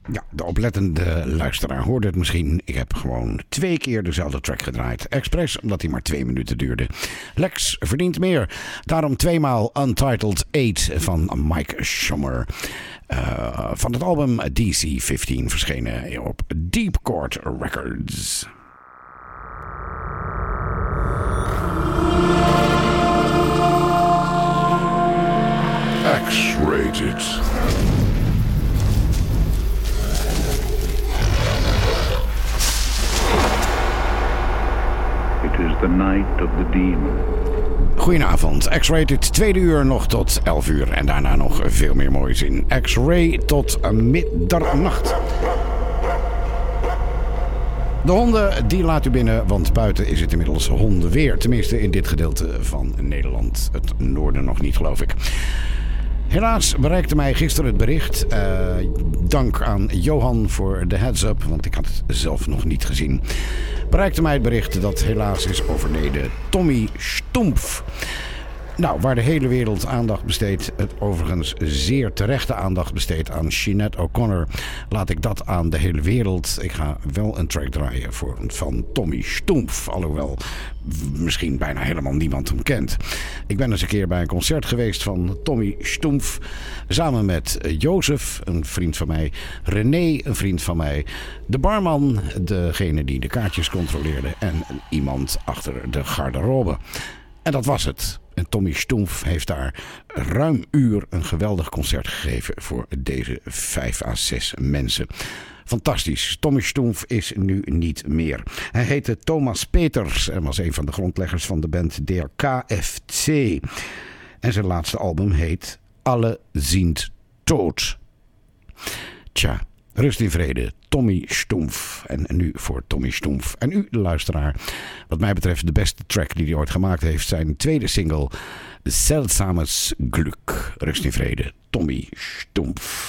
Ja, de oplettende luisteraar hoorde het misschien. Ik heb gewoon 2 keer dezelfde track gedraaid. Expres, omdat hij maar 2 minuten duurde. Lex verdient meer. Daarom 2 maal Untitled 8 van Mike Schumer. Van het album DC-15 verschenen op Deep Court Records. X-rated. It is the night of the demon. Goedenavond, X-Rated, 2 uur nog tot 11 uur. En daarna nog veel meer moois in X-Ray tot middernacht. De honden, die laat u binnen, want buiten is het inmiddels hondenweer. Tenminste in dit gedeelte van Nederland. Het noorden nog niet, geloof ik. Helaas bereikte mij gisteren het bericht, dank aan Johan voor de heads-up, want ik had het zelf nog niet gezien. Bereikte mij het bericht dat helaas is overleden Tommy Stumpf. Nou, waar de hele wereld aandacht besteedt, het overigens zeer terechte aandacht besteedt aan Sinead O'Connor, laat ik dat aan de hele wereld. Ik ga wel een track draaien van Tommy Stumpf, alhoewel misschien bijna helemaal niemand hem kent. Ik ben eens een keer bij een concert geweest van Tommy Stumpf, samen met Jozef, een vriend van mij, René, een vriend van mij, de barman, degene die de kaartjes controleerde en iemand achter de garderobe. En dat was het. En Tommy Stumpf heeft daar ruim uur een geweldig concert gegeven voor deze 5 à 6 mensen. Fantastisch. Tommy Stumpf is nu niet meer. Hij heette Thomas Peters en was een van de grondleggers van de band DRKFC. En zijn laatste album heet Alle sind dood. Tja, rust in vrede. Tommy Stumpf. En nu voor Tommy Stumpf. En u, de luisteraar, wat mij betreft de beste track die hij ooit gemaakt heeft, zijn tweede single, Seltsames Glück. Rust in vrede, Tommy Stumpf.